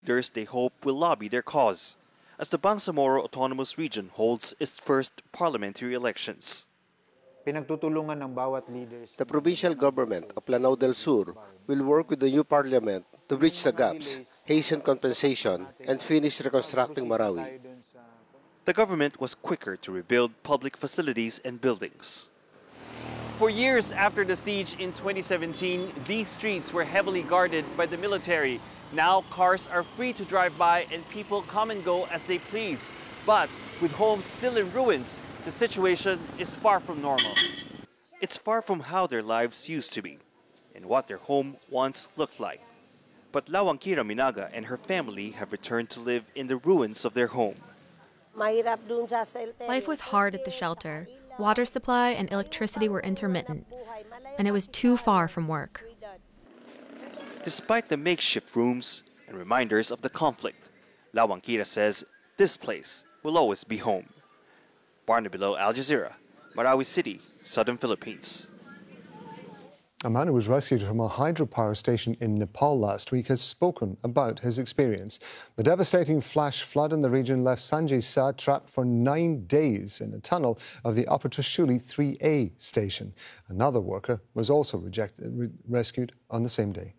Leaders they hope will lobby their cause, as the Bangsamoro Autonomous Region holds its first parliamentary elections. Pinagtutulungan ng bawat leaders. The provincial government of Lanao del Sur will work with the new parliament to bridge the gaps, hasten compensation, and finish reconstructing Marawi. The government was quicker to rebuild public facilities and buildings. For years after the siege in 2017, these streets were heavily guarded by the military. Now cars are free to drive by and people come and go as they please. But with homes still in ruins, the situation is far from normal. It's far from how their lives used to be and what their home once looked like. But Lawang Kira Minaga and her family have returned to live in the ruins of their home. Life was hard at the shelter. Water supply and electricity were intermittent, and it was too far from work. Despite the makeshift rooms and reminders of the conflict, Lawang Kira says this place will always be home. Barnabilo, Al Jazeera, Marawi City, Southern Philippines. A man who was rescued from a hydropower station in Nepal last week has spoken about his experience. The devastating flash flood in the region left Sanjay Sa trapped for 9 days in a tunnel of the Upper Trishuli 3A station. Another worker was also rescued on the same day.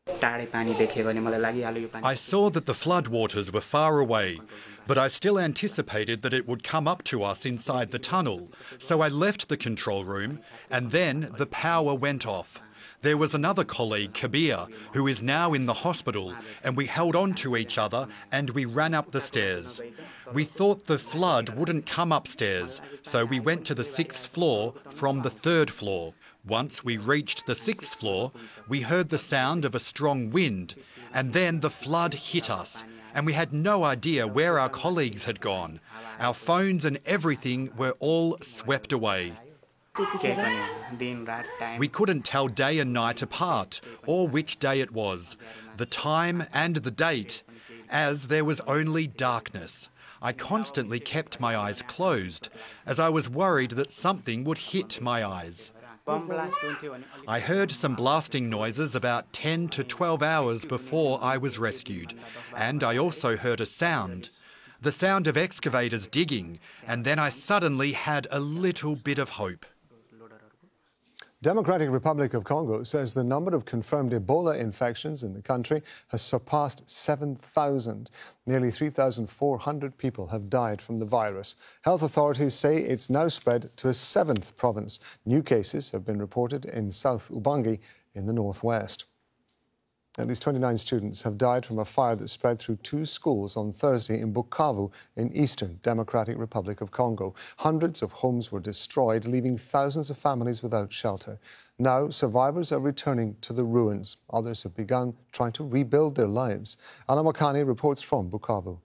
I saw that the floodwaters were far away, but I still anticipated that it would come up to us inside the tunnel. So I left the control room and then the power went off. There was another colleague, Kabir, who is now in the hospital, and we held on to each other and we ran up the stairs. We thought the flood wouldn't come upstairs, so we went to the 6th floor from the 3rd floor. Once we reached the 6th floor, we heard the sound of a strong wind, and then the flood hit us, and we had no idea where our colleagues had gone. Our phones and everything were all swept away. We couldn't tell day and night apart, or which day it was, the time and the date, as there was only darkness. I constantly kept my eyes closed, as I was worried that something would hit my eyes. I heard some blasting noises about 10 to 12 hours before I was rescued, and I also heard a sound. The sound of excavators digging, and then I suddenly had a little bit of hope. Democratic Republic of Congo says the number of confirmed Ebola infections in the country has surpassed 7,000. Nearly 3,400 people have died from the virus. Health authorities say it's now spread to a 7th province. New cases have been reported in South Ubangi in the northwest. At least 29 students have died from a fire that spread through 2 schools on Thursday in Bukavu in eastern Democratic Republic of Congo. Hundreds of homes were destroyed, leaving thousands of families without shelter. Now, survivors are returning to the ruins. Others have begun trying to rebuild their lives. Alamakani reports from Bukavu.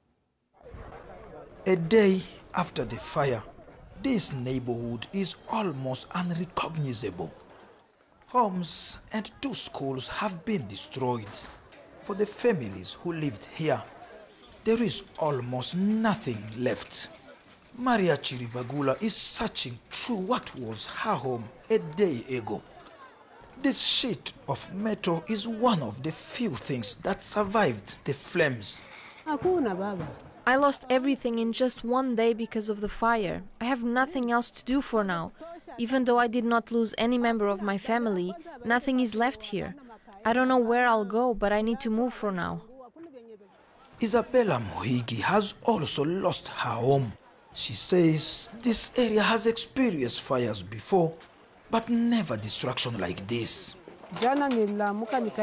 A day after the fire, this neighborhood is almost unrecognizable. Homes and 2 schools have been destroyed. For the families who lived here, there is almost nothing left. Maria Chiribagula is searching through what was her home a day ago. This sheet of metal is one of the few things that survived the flames. I lost everything in just 1 day because of the fire. I have nothing else to do for now. Even though I did not lose any member of my family, nothing is left here. I don't know where I'll go, but I need to move for now. Isabella Mohigi has also lost her home. She says this area has experienced fires before, but never destruction like this. I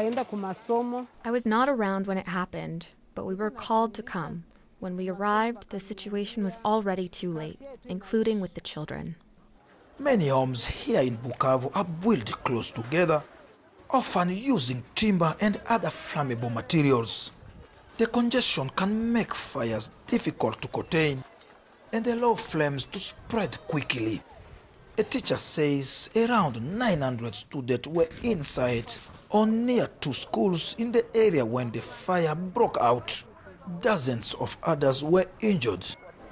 was not around when it happened, but we were called to come. When we arrived, the situation was already too late, including with the children. Many homes here in Bukavu are built close together, often using timber and other flammable materials. The congestion can make fires difficult to contain and allow flames to spread quickly. A teacher says around 900 students were inside or near 2 schools in the area when the fire broke out. Dozens of others were injured.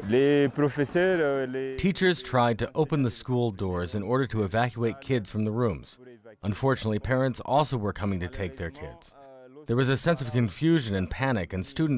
Teachers tried to open the school doors in order to evacuate kids from the rooms. Unfortunately, parents also were coming to take their kids. There was a sense of confusion and panic, and student